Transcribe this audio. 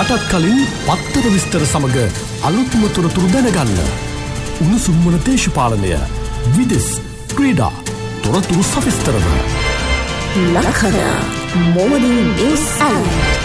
කාටත් කලින් පත්තර විස්තර සමග අලුත්ම තොරතුරු දැනගන්න. උණුසුම්වන දේශපාලනය, විදෙස්, ක්‍රීඩා, තොරතුරු සවිස්තරව. ලක්හන Morning News Alert.